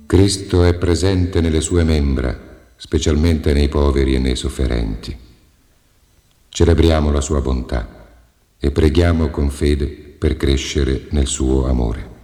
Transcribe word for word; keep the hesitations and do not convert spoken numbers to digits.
Cristo è presente nelle sue membra, specialmente nei poveri e nei sofferenti. Celebriamo la sua bontà e preghiamo con fede per crescere nel suo amore.